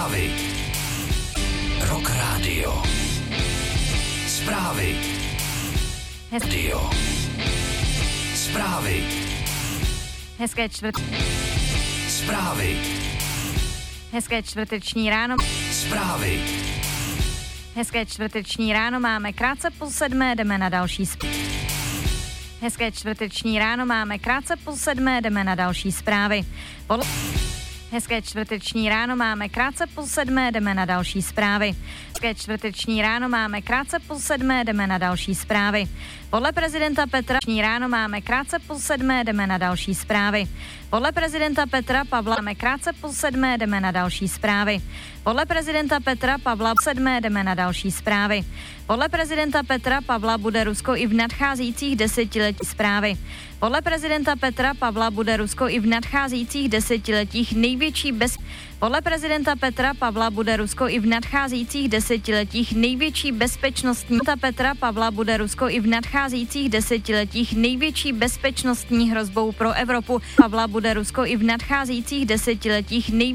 Zprávy. Rock Radio. Zprávy. Radio. Zprávy. Hezké čtvrteční ráno. Zprávy. Hezké čtvrteční ráno máme krátce po 7, jdeme na další Hezké čtvrteční ráno máme krátce po 7, jdeme na další zprávy. Hezké čtvrteční ráno máme krátce po 7, jdeme na další zprávy. Hezké čtvrteční ráno máme krátce po 7, jdeme na další zprávy. Podle prezidenta Petra ráno máme krátce po 7, jdeme na další zprávy. Podle prezidenta Petra Pavla máme krátce po 7, jdeme na další zprávy. Podle prezidenta Petra Pavla 7, jdeme na další zprávy. Podle prezidenta Petra Pavla bude Rusko i v nadcházejících desetiletích zprávy. Podle prezidenta Petra Pavla bude Rusko i v nadcházejících desetiletích největší Podle prezidenta Petra Pavla bude Rusko i v nadcházejících desetiletích největší bezpečnostní Petra Pavla bude Rusko i v nadcházejících desetiletích největší bezpečnostní hrozbou pro Evropu. Pavla bude Rusko i v nadcházejících desetiletích